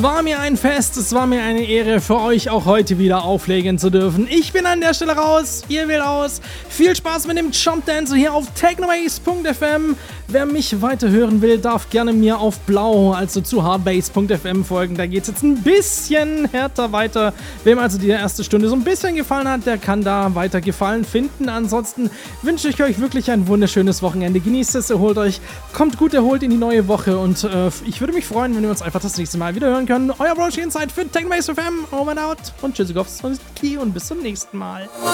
war mir ein Fest, es war mir eine Ehre, für euch auch heute wieder auflegen zu dürfen. Ich bin an der Stelle raus, ihr wählt aus. Viel Spaß mit dem Jump Dancer hier auf technobase.fm. Wer mich weiter hören will, darf gerne mir auf blau, also zu hardbase.fm folgen. Da geht es jetzt ein bisschen härter weiter. Wem also die erste Stunde so ein bisschen gefallen hat, der kann da weiter Gefallen finden. Ansonsten wünsche ich euch wirklich ein wunderschönes Wochenende. Genießt es, erholt euch, kommt gut erholt in die neue Woche und ich würde mich freuen, wenn wir uns einfach das nächste Mal wieder hören können. Euer Broshi Inside für technobase.fm, over and out und tschüssikowski und bis zum nächsten Mal.